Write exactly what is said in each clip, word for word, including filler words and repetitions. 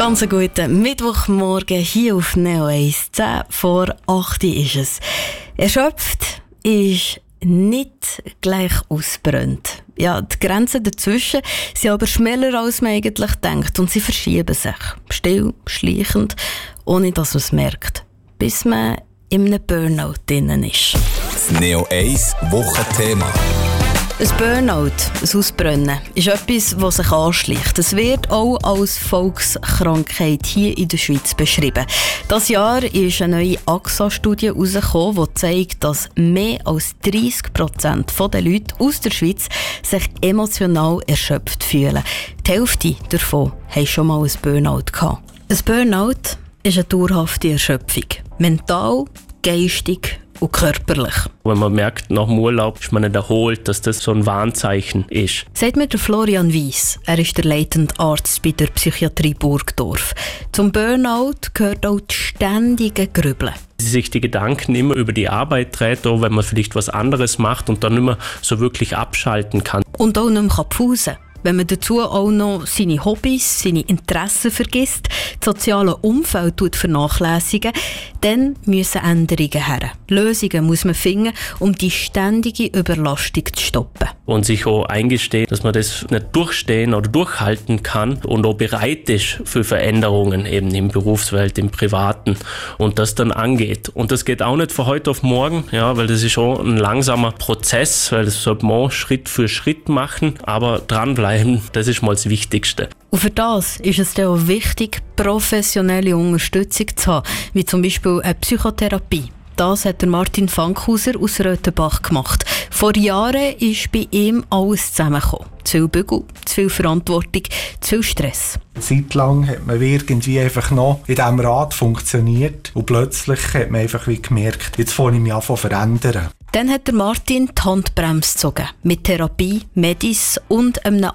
Ganz einen guten Mittwochmorgen hier auf Neo eins. zehn vor acht ist es. Erschöpft ist nicht gleich ausbrennt. Ja, die Grenzen dazwischen sind aber schmäler, als man eigentlich denkt. Und sie verschieben sich. Still, schleichend, ohne dass man es merkt. Bis man in einem Burnout drin ist. Das Neo eins Wochenthema. Ein Burnout, ein Ausbrennen, ist etwas, das sich anschleicht. Es wird auch als Volkskrankheit hier in der Schweiz beschrieben. Dieses Jahr ist eine neue A X A-Studie herausgekommen, die zeigt, dass mehr als dreissig Prozent der Leute aus der Schweiz sich emotional erschöpft fühlen. Die Hälfte davon haben schon mal ein Burnout gehabt. Ein Burnout ist eine dauerhafte Erschöpfung. Mental, geistig und körperlich. Wenn man merkt, nach dem Urlaub ist man nicht erholt, dass das so ein Warnzeichen ist. Sagt mir der Florian Weiss. Er ist der leitende Arzt bei der Psychiatrie Burgdorf. Zum Burnout gehört auch das ständige Grübeln. Sich die Gedanken immer über die Arbeit dreht, auch wenn man vielleicht was anderes macht und dann nicht mehr so wirklich abschalten kann. Und auch nicht mehr pfusen. Wenn man dazu auch noch seine Hobbys, seine Interessen vergisst, das soziale Umfeld vernachlässigen, dann müssen Änderungen her. Lösungen muss man finden, um die ständige Überlastung zu stoppen. Und sich auch eingestehen, dass man das nicht durchstehen oder durchhalten kann und auch bereit ist für Veränderungen eben im Berufswelt, im Privaten und das dann angeht. Und das geht auch nicht von heute auf morgen, ja, weil das ist auch ein langsamer Prozess, weil das sollte man Schritt für Schritt machen, aber dranbleiben. Das ist mal das Wichtigste. Und für das ist es dann auch wichtig, professionelle Unterstützung zu haben, wie zum Beispiel eine Psychotherapie. Das hat der Martin Fankhauser aus Röthenbach gemacht. Vor Jahren ist bei ihm alles zusammengekommen. Zu viel Bügel, zu viel Verantwortung, zu viel Stress. Eine Zeit lang hat man irgendwie einfach noch in diesem Rad funktioniert und plötzlich hat man einfach wie gemerkt, jetzt fange ich mich an zu verändern. Dann hat der Martin die Handbremse gezogen, mit Therapie, Medis und einem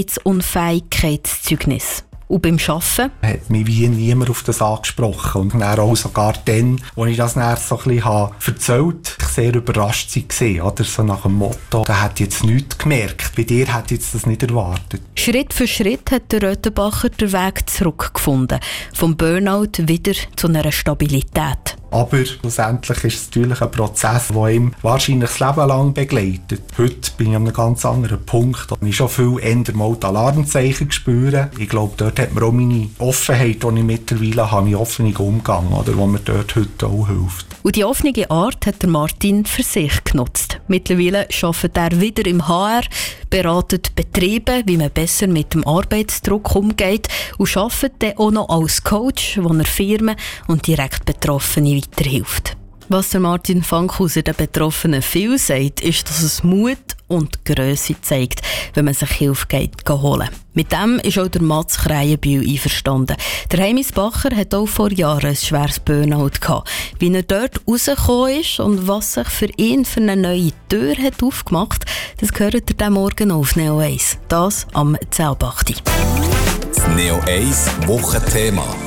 Arbeitsunfähigkeitszeugnis. Und beim Arbeiten hat mich wie niemand auf das angesprochen. Und dann auch sogar dann, als ich das dann so ein bisschen erzählt habe, sehr überrascht war. Oder so nach dem Motto, da hat jetzt nichts gemerkt. Bei dir hat jetzt das nicht erwartet. Schritt für Schritt hat der Röthenbacher den Weg zurückgefunden. Vom Burnout wieder zu einer Stabilität. Aber schlussendlich ist es natürlich ein Prozess, der ihm wahrscheinlich das Leben lang begleitet. Heute bin ich an einem ganz anderen Punkt. Ich schon viel eher mal die Alarmzeichen spüren. Ich glaube, dort hat mir auch meine Offenheit, die ich mittlerweile habe, mein offener Umgang, oder, wo mir dort heute auch hilft. Und die offene Art hat der Martin für sich genutzt. Mittlerweile arbeitet er wieder im H R, beratet Betriebe, wie man besser mit dem Arbeitsdruck umgeht und arbeitet dann auch noch als Coach, wo er Firmen und direkt Betroffene weiterhilft. Was der Martin Fankhauser den Betroffenen viel sagt, ist, dass es Mut und Grösse zeigt, wenn man sich Hilfe geht holen. Mit dem ist auch der Mats Krähenbühl einverstanden. Der Heimis Bacher hat auch vor Jahren ein schweres Burnout gehabt. Wie er dort rausgekommen ist und was sich für ihn für eine neue Tür hat aufgemacht, das hört ihr diesen Morgen auf Neo eins. Das am zehn Uhr acht. Das Neo eins Wochenthema.